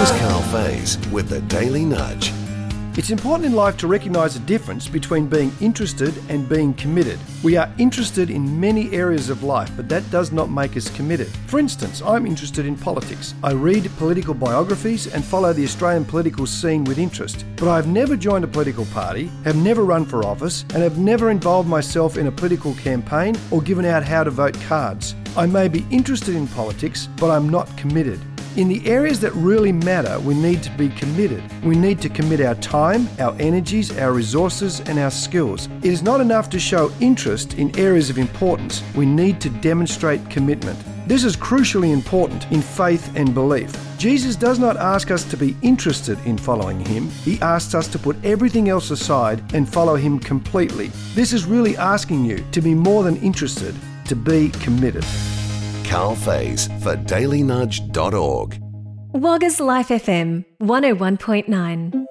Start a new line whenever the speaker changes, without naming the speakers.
Here's Carl Faze with the Daily Nudge.
It's important in life to recognise the difference between being interested and being committed. We are interested in many areas of life, but that does not make us committed. For instance, I'm interested in politics. I read political biographies and follow the Australian political scene with interest. But I've never joined a political party, have never run for office, and have never involved myself in a political campaign or given out how to vote cards. I may be interested in politics, but I'm not committed. In the areas that really matter, we need to be committed. We need to commit our time, our energies, our resources, and our skills. It is not enough to show interest in areas of importance. We need to demonstrate commitment. This is crucially important in faith and belief. Jesus does not ask us to be interested in following him. He asks us to put everything else aside and follow him completely. This is really asking you to be more than interested, to be committed.
Carl Faze for dailynudge.org.
Wagga's Life FM 101.9.